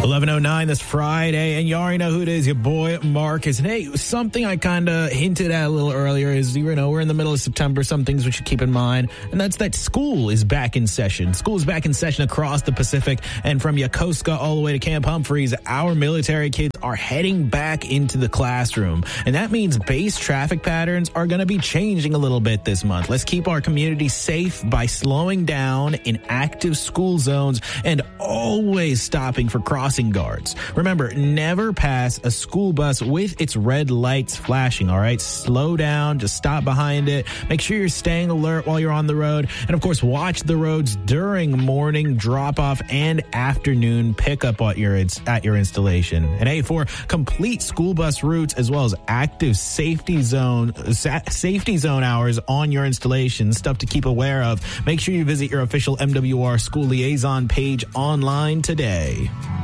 11:09 this Friday, and you already know who it is, your boy Marcus. And hey, something I kind of hinted at a little earlier is, we're in the middle of September, some things we should keep in mind, and that's that school is back in session. School is back in session across the Pacific, and from Yokosuka all the way to Camp Humphreys, our military kids are heading back into the classroom. And that means base traffic patterns are going to be changing a little bit this month. Let's keep our community safe by slowing down in active school zones and always stopping for crossing guards. Remember, never pass a school bus with its red lights flashing, all right? Slow down, just stop behind it. Make sure you're staying alert while you're on the road. And of course, watch the roads during morning drop-off and afternoon pickup at your installation. And hey, for complete school bus routes as well as active safety zone hours on your installation, stuff to keep aware of, make sure you visit your official MWR School Liaison page online today.